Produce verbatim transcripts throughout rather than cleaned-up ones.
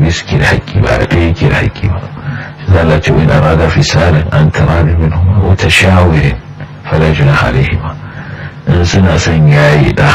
biyu suke da haƙƙi ba da ɗaya yake da haƙƙi ba. shi zala ce wani arada fisalin an tarari min huma wata shawirin falajuna alaihima in suna son yayi da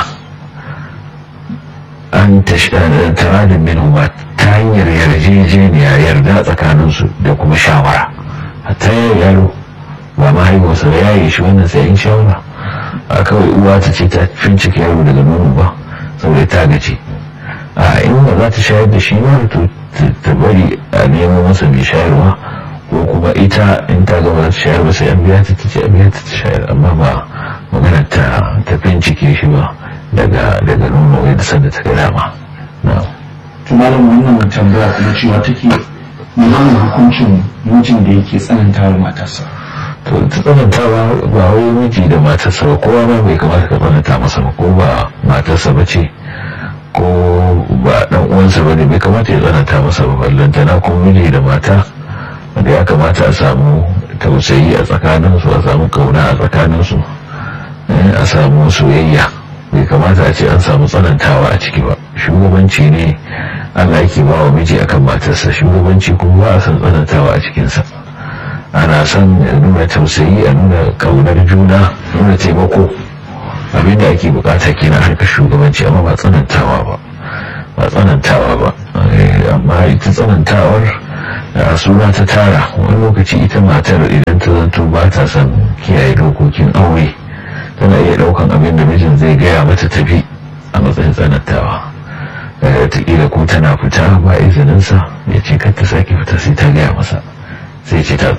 an taradin min huma ta hanyar yarjejeniya yarda tsakaninsu da kuma shawara hatta yaro ba mahaifinsa da yayi shi wannan sai in shawara a kawai uwa ta ce ta fincike yaro daga nono ba saboda ta gaci a in ba za ta shayar da shi ba to ta bari a nemo masa mai shayarwa ko kuma ita in ta gaba ta shayar ba sai an biya ta ta ce an biya ta ta shayar amma ba magana ta ta fincike shi ba daga daga nono yadda sanda ta ga dama na tumalin wannan tambaya kuma cewa take menene hukuncin mijin da yake tsananta wa matarsa. to ta tsanantawa ba wai miji da matarsa ba kowa ma bai kamata ka tsananta masa ba ko ba matarsa ba ce ko ba dan uwansa ba ne bai kamata ya tsananta masa ba ballantana ko miji da mata wanda ya kamata a samu tausayi a tsakaninsu a samu kauna a tsakaninsu a samu soyayya bai kamata a ce an samu tsanantawa a ciki ba. Shugabanci ne Allah yake ba wa miji akan matarsa, shugabanci kuma ba a san tsanantawa a cikinsa. Ana son nuna tausayi, a nuna kaunar juna, nuna taimako, abinda ake bukata kenan harkar shugabanci, amma ba tsanantawa ba ba tsanantawa ba amma ita tsanantawar da suna ta tara wani lokaci ita matar idan ta zanto ba ta son kiyaye dokokin aure tana iya daukan abin da mijin zai gaya mata tafi a matsayin tsanantawa. Wataƙila ko tana fita ba izininsa ya ce kar ta sake fita sai ta gaya masa, sai ce ta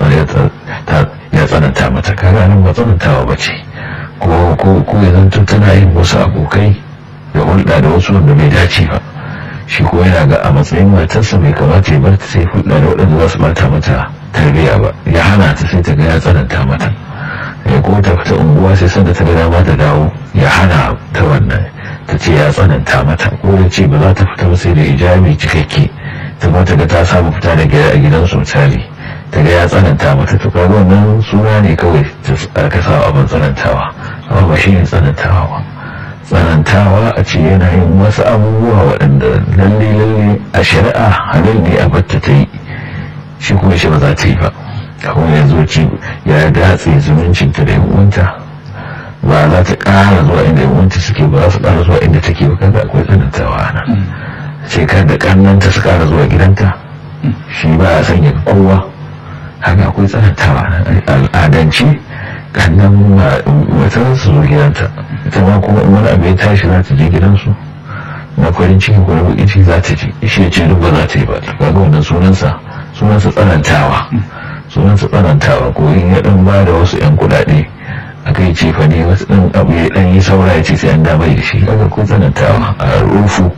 ya tsananta mata. kaga nan ba tsanantawa ba ce. ko ya zanto tana yin wasu abokai da hulɗa da wasu wanda bai dace ba, shi ko yana ga a matsayin matarsa bai kamata ya bar ta sai hulɗa da waɗanda za su bata mata tarbiyya ba, ya hana ta sai ta ga ya tsananta mata. ya ko ta fita unguwa sai sanda ta ga dama ta dawo ya hana ta wannan, ta ce ya tsananta mata, ko da ce ba za ta fita ba sai da hijabi cikakke, ta ba ta ga ta samu fita da gida a gidansu misali, ta ga ya tsananta mata. To kaga wannan suna ne kawai aka sa abin tsanantawa, amma ba shi ne tsanantawa ba. Tsanantawa a ce yana yin wasu abubuwa waɗanda lalle lalle a shari'a halal ne a batta ta yi, shi kuma shi ba za ta yi ba. kawai ya zo ci ya datse zumuncinta da yan'uwanta, ba za ta ƙara zuwa inda yan'uwanta suke, ba za su ƙara zuwa inda take ba. kaga akwai tsanantawa ana ce kar da ƙannanta su ƙara zuwa gidanta, shi ba a sanya kowa, haka akwai tsanantawa na al'adance. ƙannan matar su zo gidanta, ita ma kuma wani abu ya tashi za ta je gidansu na farin ciki ko na baƙin ciki za ta je, shi ya ce duk ba za ta yi ba. kaga wannan sunansa sunansa tsanantawa sunansa tsanantawa ko in ya ɗan ba da wasu 'yan kuɗaɗe a kai ce fa ne wasu ɗan abu ya ɗan yi saura ya ce sai an damai da shi, kaga ko tsanantawa a rufu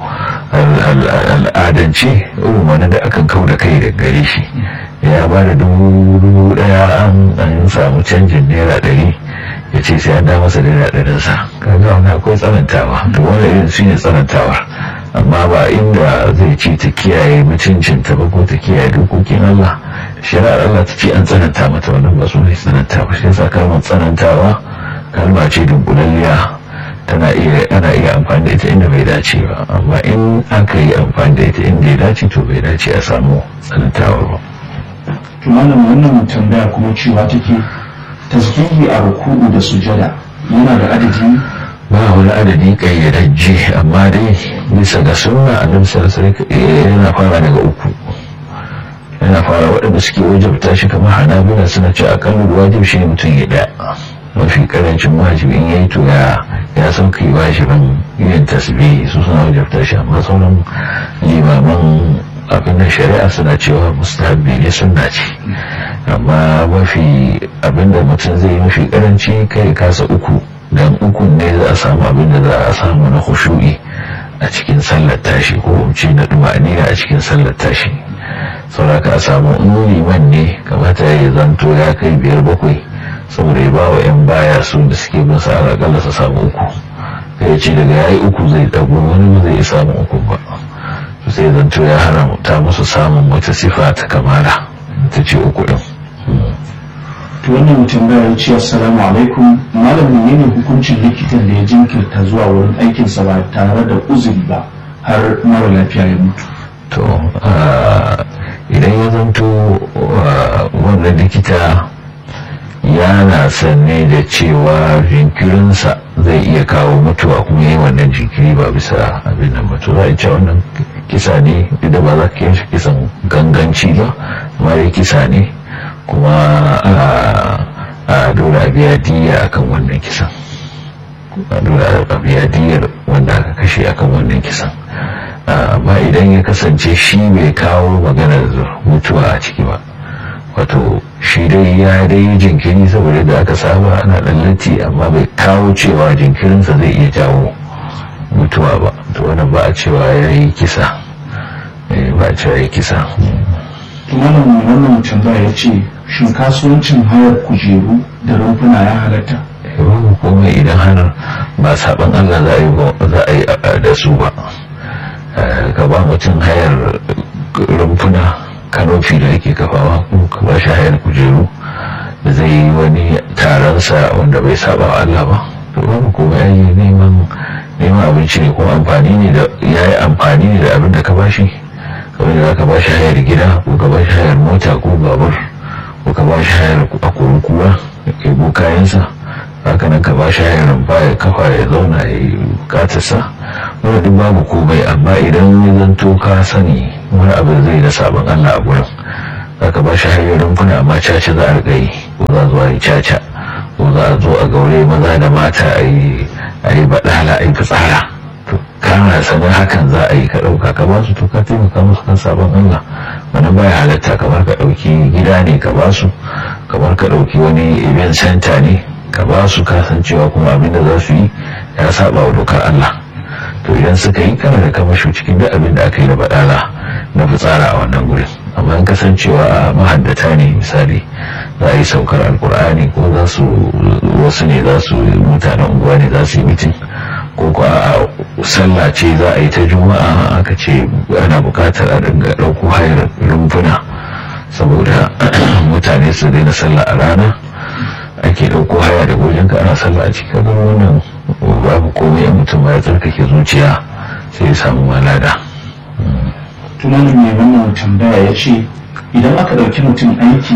al'adance irin wani da akan kau da kai da gare shi. ya ba da dubu ɗaya an samu canjin naira ɗari ya ce sai an da masa naira ɗarinsa, kaga wani akwai tsanantawa. to wani irin shi ne tsanantawar, amma ba inda zai ce ta kiyaye mutuncinta ba ko ta kiyaye dokokin Allah. shari'ar Allah ta ce an tsananta mata, wannan ba su ne tsananta ba. shi yasa kalmar tsanantawa kalma ce dunkulalliya, tana iya ana iya amfani da ita inda bai dace ba, amma in aka yi amfani da ita inda ya dace to bai dace a samu tsanantawar ba. to malam wannan tambaya kuma cewa take tasbihi a ruku'u da sujada yana da adadi? ba wani adadi kayyadajje, amma dai bisa ga sunna annabi sallallahu alaihi wasallam yana fara daga uku. yana fara waɗanda suke wajabta shi kamar hanabila suna ce akallu wajib shi ne mutum ya ɗaya, mafi karancin wajibi in yayi to ya ya san kai wajibin yin tasbihi, su suna wajabta shi. amma sauran limaman abin da shari'a suna cewa mustahabbi ne, sunna ce. amma mafi abinda mutum zai yi mafi karanci kai kasa uku, dan ukun ne za a samu abin da za a samu na khushu'i a cikin sallar tashi, ko ce na duma'ani a cikin sallar tashi. sauraka a samu in liman ne kamata ya zanto ya kai biyar bakwai, saboda ya ba wa 'yan baya su da suke bin sa akalla su samu uku. kai ce daga ya yi uku zai dago, wani ba zai samu uku ba, sai zanto ya haramta musu samun wata sifa ta kamala ta ce uku ɗin. to wannan mutum da ya ce assalamu alaikum malam, menene hukuncin likitan da ya jinkirta zuwa wurin aikinsa ba tare da uzuri ba har mara lafiya ya mutu? to zanto wannan likita yana sanne da cewa jinkirinsa zai iya kawo mutuwa kuma yi wannan jinkiri ba bisa abin nan mutu za a ce wannan kisa ne da ba za ka yi kisan ganganci ba amma dai kisa ne kuma a dole a biya diya akan wannan kisan a dole a biya diyar wanda aka kashe akan wannan kisan amma idan ya kasance shi bai kawo maganar mutuwa a ciki ba wato shi dai ya dai jinkiri saboda da aka saba ana lallati amma bai kawo cewa jinkirinsa zai iya jawo mutuwa ba to wannan ba a cewa ya yi kisa ba a cewa ya yi kisa tunanin wannan tambaya ya ce shin kasuwancin hayar kujeru da rumfuna ya halatta babu komai idan har ba saban Allah za a yi da su ba ka ba mutum hayar rumfuna kanofi da yake kafawa ko ka ba shi hayar kujeru da zai yi wani taronsa wanda bai saba wa Allah ba to babu komai ya yi neman neman abinci ne kuma amfani ne da ya yi amfani ne da abin da ka ba shi kamar da za ka ba shi hayar gida ko ka ba shi hayar mota ko babur ko ka ba shi hayar a kurkuwa ya kebo kayansa haka nan ka ba shi hayar rumfa ya kafa ya zauna ya yi bukatarsa wani duk babu komai amma idan ya zanto ka sani wani abin zai da sabon Allah a gurin za ka ba shi hayar rumfuna amma caca za a riƙa yi ko za a zo a yi caca ko za a zo a gaure maza da mata a yi baɗala a yi fitsara to kana sanin hakan za a yi ka ɗauka ka ba su to ka taimaka musu kan sabon Allah wani baya halatta kamar ka ɗauki gida ne ka ba su kamar ka ɗauki wani event center ne ka ba su kasancewa kuma abin da za su yi ya saba wa dokar Allah to idan suka yi kana da kamasho cikin duk abin da aka yi da baɗala na fitsara a wannan gurin amma in kasancewa a mahaddata ne misali za a yi saukar alkur'ani ko za su wasu ne za su mutanen unguwa ne za su yi mitin ko ko a sallah ce za a yi ta juma'a aka ce ana bukatar a dinga ɗauko hayar rumfuna saboda mutane su daina sallah a rana ake ɗauko haya da gojenka ana sallah a cikin wannan babu komai a mutum ya tsarkake zuciya sai ya samu malada. tunanin mai wannan tambaya ya ce idan aka ɗauki mutum aiki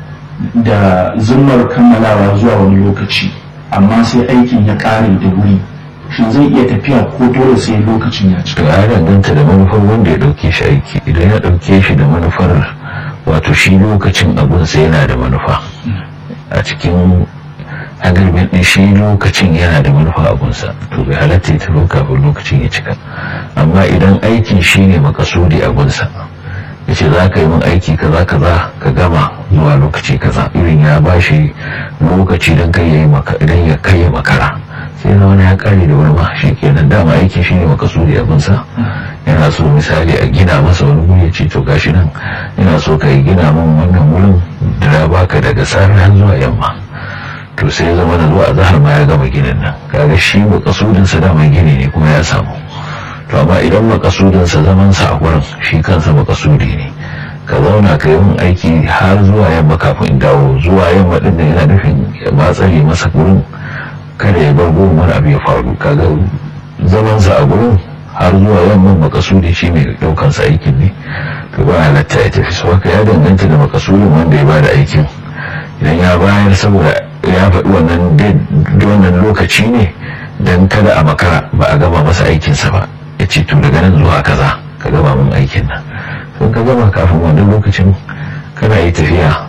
da zummar kammalawa zuwa wani lokaci amma sai aikin ya ƙare da wuri shin zai iya tafiya ko dole sai lokacin ya cika? ya danganta da manufar wanda ya ɗauke shi aiki idan ya ɗauke shi da manufar wato shi lokacin abunsa yana da manufa a cikin agarbin ɗin shi lokacin yana da manufa abunsa to bai halatta ya tafi kafin lokacin ya cika amma idan aikin shi ne makasudi abunsa ya ce za ka yi min aiki kaza kaza ka gama zuwa lokaci kaza irin ya ba shi lokaci don ya kai makara sai na wani ya kare da wani ma shi kenan dama aikin shi ne makasudi abunsa yana so misali a gina masa wani guri ya ce to gashi nan yana so ka yi gina min wannan wurin da baka daga safe har zuwa yamma to sai ya zama da zuwa a zahar ma ya gama ginin nan kaga shi makasudinsa dama gini ne kuma ya samu to amma idan makasudinsa zamansa a gurin shi kansa makasudi ne ka zauna ka yi min aiki har zuwa yamma kafin in dawo zuwa yamma din da yana nufin ba tsare masa gurin kada ya bar gurin wani abu ya faru kaga zamansa a gurin har zuwa yamma makasudi shi mai daukansa aikin ne to ba halatta ya tafi su haka ya danganta da makasudin wanda ya bada aikin idan ya bayar saboda ya faɗi wannan lokaci ne don kada a makara ba a gama masa aikinsa ba ya ce to daga nan zuwa kaza ka gama mun aikin nan to ka gama kafin wannan lokacin kana yi tafiya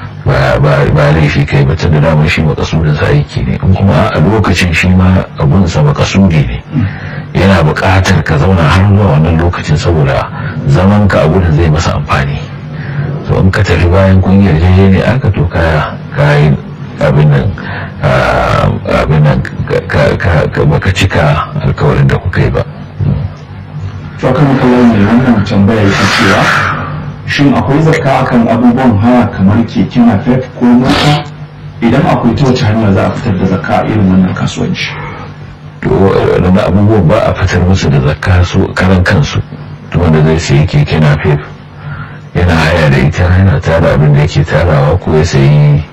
ba laifi kai ba tunda damar shi makasudinsa aiki ne in kuma a lokacin shi ma abunsa makasudi ne yana buƙatar ka zauna har zuwa wannan lokacin saboda zaman ka a gudun zai masa amfani to in ka tafi bayan kun yarjeje ne aka to kaya kayi abin nan abin nan baka cika alkawarin da kuka yi ba. to kan kallon ne wannan tambaya yake cewa shin akwai zakka akan abubuwan haya kamar keke napep ko mota idan akwai ta wace hanya za a fitar da zakka a irin wannan kasuwanci? to waɗannan abubuwan ba a fitar musu da zakka su karan kansu to wanda zai sayi keke napep yana haya da ita yana tara abin da yake tarawa ko ya sayi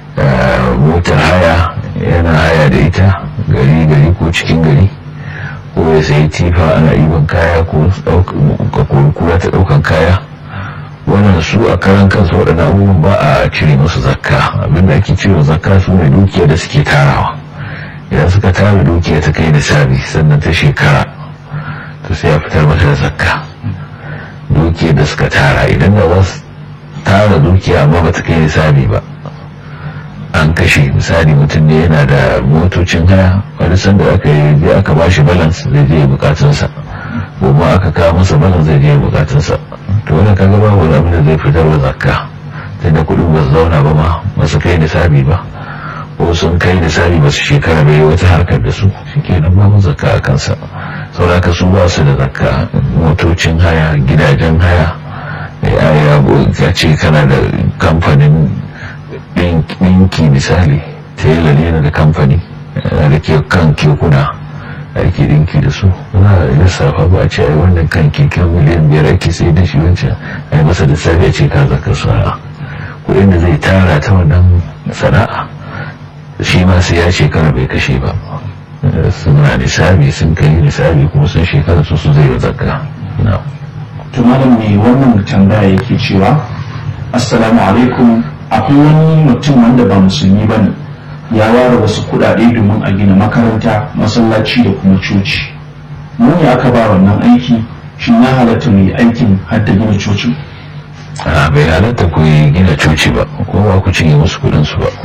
motar haya yana haya da ita gari gari ko cikin gari ko ya sayi tifa ana iban kaya ko kura ta ɗaukan kaya wannan su a karan kansu waɗannan abubuwan ba a cire musu zakka. Abinda ake cire zakka su ne dukiya da suke tarawa. Idan suka tara dukiya ta kai nisabi sannan ta shekara to sai a fitar mata da zakka. Dukiya da suka tara idan da za su tara dukiya amma ba ta kai nisabi ba, an kashe misali mutum ne yana da motocin haya, wani sanda aka yi aka ba shi balance zai je bukatunsa, gobe aka kawo masa balance zai je bukatunsa, to wani kaga babu wani abin da zai fitar da zakka tunda kudin ba su zauna ba ma ba su kai nisabi ba, ko sun kai nisabi ba su shekara bai wata harkar da su, shi ke nan babu zakka a kansa. sauraka su ba su da zakka. Motocin haya, gidajen haya, ya ce kana da kamfanin ɗinki misali, tela ne yana da kamfani da ke kan kekuna ake ɗinki da su, za a lissafa ba a ce ai wannan kan keken miliyan biyar ake sai da shi wancan ai masa da safi ya ce ka zaka sana'a. kuɗin da zai tara ta wannan sana'a shi ma sai ya shekara bai kashe ba, suna nisabi sun kai nisabi kuma sun shekara su su zai yi zakka. to malam ne wannan tambaya yake cewa assalamu alaikum, akwai wani mutum wanda ba musulmi ba ne ya ware wasu kuɗaɗe domin a gina makaranta, masallaci da kuma coci. mu ne aka ba wannan aiki, shi ya halatta mai aikin hadda gina cocin? a bai halatta ku yi gina coci ba, ko ba ku cinye musu kuɗinsu ba.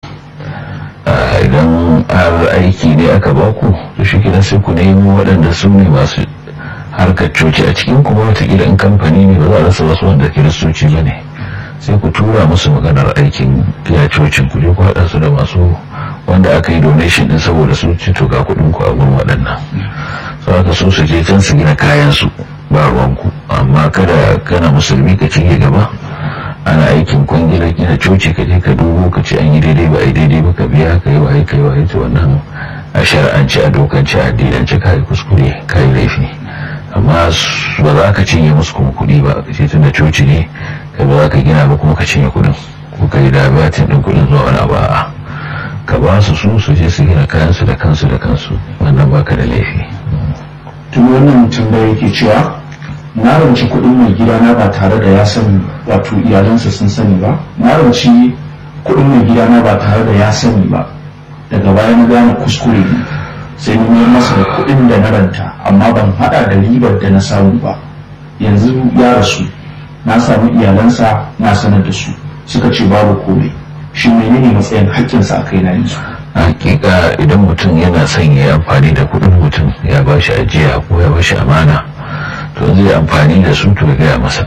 idan har aiki ne aka ba ku to shi kenan sai ku nemo waɗanda su ne masu harkar coci a cikin kuma watakila in kamfani ne ba za a rasa wasu wanda kiristoci ba ne, sai ku tura musu maganar aikin gina cocin, ku je ku haɗa su da masu wanda aka yi donation din saboda su ci to ga kuɗin ku a gurin waɗannan, sau aka so su je can su gina kayan su ba ruwanku. amma kada kana musulmi ka cinye gaba, ana aikin kwangilar gina coci ka je ka dubo ka ce an yi daidai ba a yi daidai ba ka biya ka yi wa ka yi wa ita wannan a shar'anci a dokance a addinance ka yi kuskure ka yi laifi. amma ba za ka cinye musu kuma kuɗi ba ka ce tun da coci ne kai ba za ka gina ba kuma ka cinye kuɗin ko ka yi da batin ɗin kuɗin zuwa wani abu, a ka ba su su su je su gina kayansu da kansu da kansu, wannan ba ka da laifi. tun wannan tambaya yake cewa na ranci kuɗin mai gidana ba tare da ya sani, wato iyalansa sun sani ba. na ranci kuɗin mai gidana ba tare da ya sani ba, daga baya na gane kuskure ne, sai na mayar masa da kuɗin da na ranta, amma ban haɗa da ribar da na samu ba. yanzu ya rasu, na samu iyalansa na sanar da su, suka ce babu komai. shi menene matsayin haƙƙinsa a kai na yanzu? hakika idan mutum yana son ya amfani da kuɗin mutum, ya ba shi ajiya ko ya ba shi amana, to zai amfani da su to ya gaya masa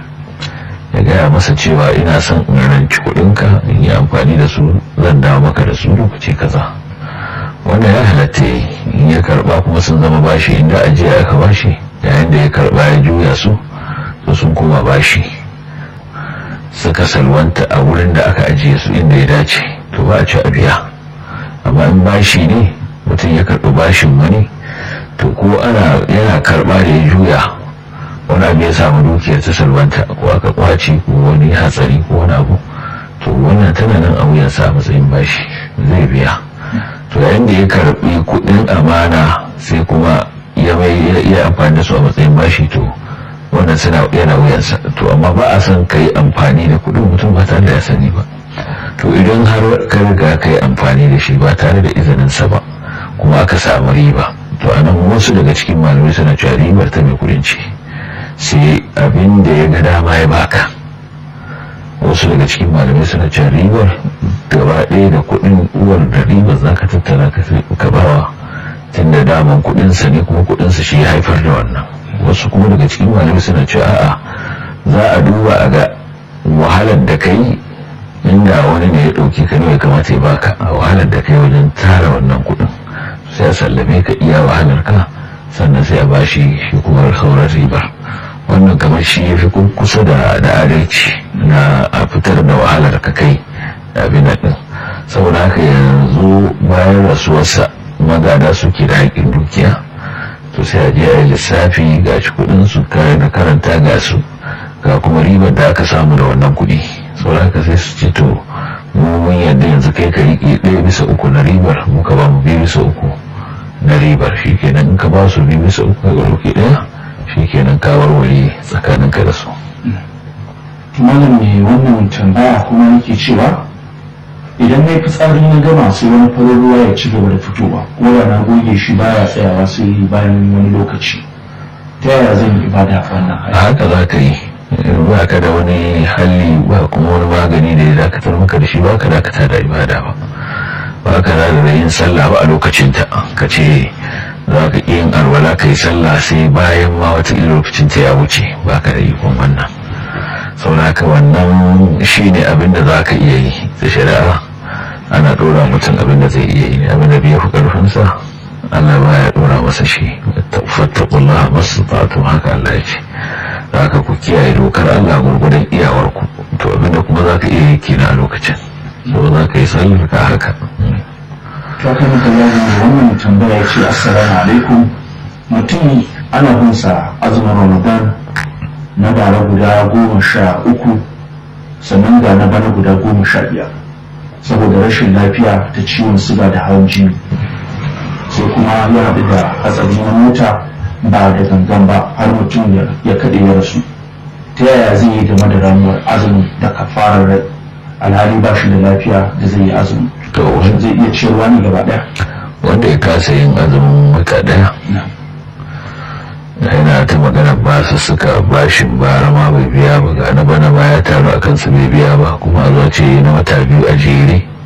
ya gaya masa cewa ina son in ranci kuɗinka in yi amfani da su, zan dawo maka da su lokaci kaza. wanda ya halatta in ya karba kuma sun zama bashi, inda ajiya aka bashi yayin da ya karba ya juya su to sun koma bashi, suka salwanta a wurin da aka ajiye su inda ya dace, to ba a ci a biya. amma in bashi ne mutum ya karɓi bashin wani, to ko ana yana karɓa da ya juya wani abu ya samu dukiyar ta salwanta ko aka kwace ko wani hatsari ko wani abu, to wannan tana nan a wuyansa a matsayin bashi zai biya. to yayin da ya karɓi kuɗin amana sai kuma ya mai ya amfani da su a matsayin bashi, to wannan suna yana wuyansa. to amma ba a son ka yi amfani da kuɗin mutum ba tare da ya sani ba. to idan har ka riga ka yi amfani da shi ba tare da izininsa ba kuma aka samu riba, to anan wasu daga cikin malamai suna cewa ribar ta mai kuɗin ce, sai abin da ya ga dama ya baka. wasu daga cikin malamai suna cewa ribar gaba ɗaya da kuɗin uwar da ribar za ka tattara ka bawa, tun da daman kuɗinsa ne kuma kuɗinsa shi ya haifar da wannan. wasu kuma daga cikin malamai suna cewa a'a, za a duba a ga wahalar da ka yi, inda wani ne ya ɗauki ka ne ya kamata ya baka a wahalar da ka yi wajen tara wannan kuɗin, sai a sallame ka iya wahalar ka, sannan sai a bashi shi kuma sauran ribar. wannan kamar shi ya fi kusa da adalci na a fitar da wahalar ka kai abin din. saboda haka yanzu bayan rasuwarsa magada suke da haƙin dukiya, to sai a je a yi lissafi ga shi kuɗin su da karanta ga su ga kuma ribar da aka samu da wannan kuɗi. saboda haka sai su ce to mu mun yadda yanzu kai ka riƙe ɗaya bisa uku na ribar, muka ba mu biyu bisa uku na ribar. shi kenan in ka ba su biyu bisa uku ka ɗauki ɗaya, shi kenan ka warware tsakaninka da su. malam ne wannan tambaya kuma yake cewa idan na yi fitsari na gama sai wani farin ruwa ya ci gaba da fitowa ko da na goge shi baya tsayawa sai bayan wani lokaci, ta yaya zan yi ibada a wannan hali? haka za ka yi, ba ka da wani hali ba kuma wani magani da ya dakatar maka da shi, ba ka dakata da ibada ba, ba ka da yin sallah ba a lokacinta, ka ce za ka yin alwala ka yi sallah sai bayan ma wata lokacinta ya wuce, ba ka da ikon wannan. sau da haka wannan shi ne abin da za ka iya yi da shari'a, ana ɗora mutum abin da zai iya yi ne, abin da bai fi ƙarfinsa Allah ba ya ɗora masa shi. fattakullah masu fatu, haka Allah ya ce, za ka ku kiyaye dokar Allah gurgudan iyawarku, to abin da kuma za ka iya yi kina a lokacin, so za ka yi sallar ka haka. ta kan kallon wannan tambaya ce assalamu alaikum, mutum ana binsa azumin ramadan na bara guda goma sha uku sannan ga na bana guda goma sha biyar saboda rashin lafiya ta ciwon suga da hawan jini, sai kuma ya haɗu da hatsari na mota ba da gangan ba har mutum ya kaɗe ya rasu. Ta yaya zai yi game da ramuwar azumin da kafarar rai alhali ba shi da lafiya da zai yi azumi? to zai iya ciyarwa ne gaba ɗaya? wanda ya kasa yin azumin wata ɗaya yana ta magana ba su suka bashin bara ma bai biya ba, ga na bana ma ya taru a kansu bai biya ba, kuma a zo ce na wata biyu a jere